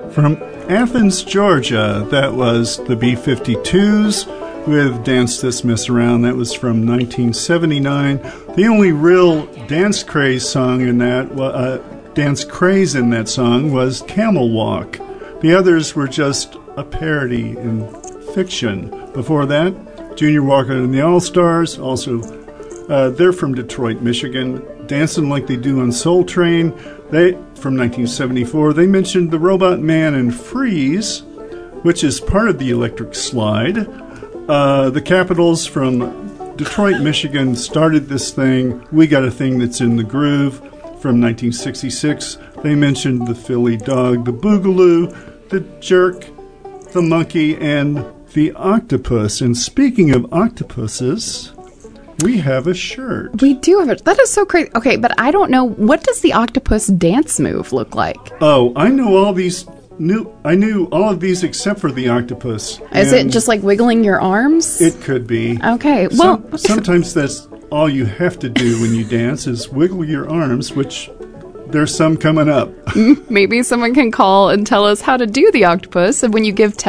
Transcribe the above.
From Athens, Georgia, that was the B-52s with Dance This Mess Around. That was from 1979. The only real dance craze in that song was Camel Walk. The others were just a parody in fiction. Before that, Junior Walker and the All-Stars, also they're from Detroit, Michigan, dancing like they do on Soul Train. From 1974, they mentioned the Robot Man and Freeze, which is part of the Electric Slide. The Capitals from Detroit, Michigan started this thing. We Got a Thing That's in the Groove. From 1966, they mentioned the Philly Dog, the Boogaloo, the Jerk, the Monkey, and the Octopus. And speaking of octopuses, we have a shirt. We do have it. That is so crazy. Okay, but I don't know. What does the octopus dance move look like? Oh, I know all these. I knew all of these except for the octopus. Is it just like wiggling your arms? It could be. Okay, well... sometimes that's all you have to do when you dance is wiggle your arms, which there's some coming up. Maybe someone can call and tell us how to do the octopus, and when you give